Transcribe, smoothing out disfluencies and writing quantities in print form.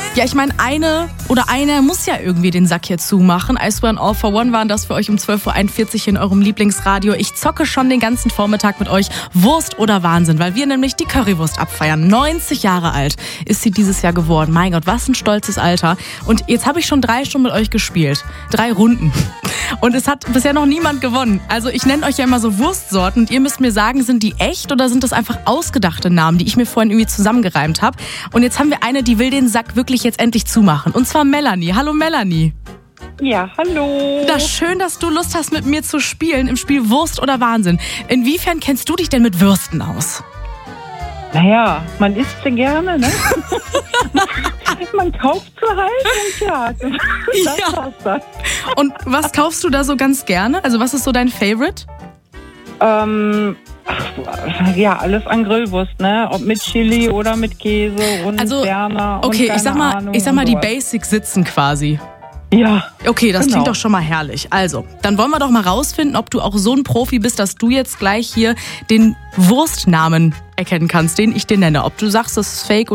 Ja, ich meine, einer muss ja irgendwie den Sack hier zumachen. I Swear and All for One waren das für euch um 12.41 Uhr in eurem Lieblingsradio. Ich zocke schon den ganzen Vormittag mit euch Wurst oder Wahnsinn, weil wir nämlich die Currywurst abfeiern. 90 Jahre alt ist sie dieses Jahr geworden. Mein Gott, was ein stolzes Alter. Und jetzt habe ich schon 3 Stunden mit euch gespielt. 3 Runden. Und es hat bisher noch niemand gewonnen. Also ich nenne euch ja immer so Wurstsorten und ihr müsst mir sagen, sind die echt oder sind das einfach ausgedachte Namen, die ich mir vorhin irgendwie zusammengereimt habe. Und jetzt haben wir eine, die will den Sack wirklich jetzt endlich zumachen. Und zwar Melanie. Hallo Melanie. Ja, hallo. Das schön, dass du Lust hast, mit mir zu spielen im Spiel Wurst oder Wahnsinn. Inwiefern kennst du dich denn mit Würsten aus? Naja, man isst sie gerne, ne? Man kauft sie halt und das war's dann. Und was kaufst du da so ganz gerne? Also was ist so dein Favorite? Ja, alles an Grillwurst, ne? Ob mit Chili oder mit Käse und Berner. Okay, und ich sag mal die Basics sitzen quasi. Ja. Okay, das klingt doch schon mal herrlich. Also, dann wollen wir doch mal rausfinden, ob du auch so ein Profi bist, dass du jetzt gleich hier den Wurstnamen erkennen kannst, den ich dir nenne. Ob du sagst, das ist fake